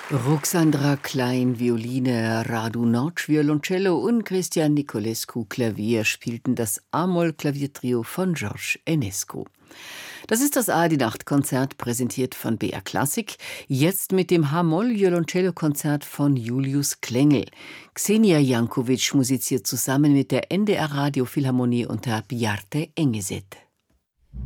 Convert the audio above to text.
Ruxandra Klein Violine, Radu Notch Violoncello und Christian Nicolescu Klavier spielten das A-Moll-Klaviertrio von George Enescu. Das ist das ARD-Nachtkonzert, präsentiert von BR Klassik, jetzt mit dem H-Moll-Violoncello-Konzert von Julius Klengel. Xenia Jankovic musiziert zusammen mit der NDR Radiophilharmonie unter Bjarte Engeset.